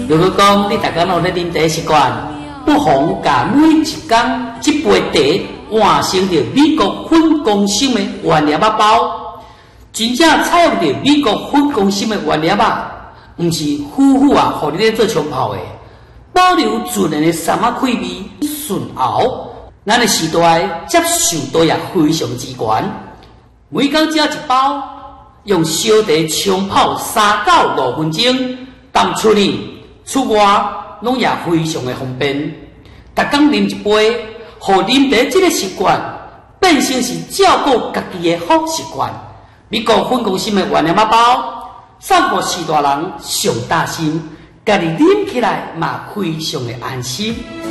如果讲你大家有咧啉茶习惯，不妨甲每一天一杯茶换成着美国粉公司的原料仔包，真正采用着美国粉公司的原料仔，毋是夫妇啊，互你咧做冲泡的，保留自然的三仔气味，顺熬，咱的时代接受度也非常之高。每天只一包，用烧茶冲泡3到5分钟，当出里出外拢也非常的方便。逐天啉一杯，互啉茶这个习惯变成是照顾家己的好习惯。美国粉公司的原料仔包，散步是大人上大心，家己啉起来嘛非常的安心。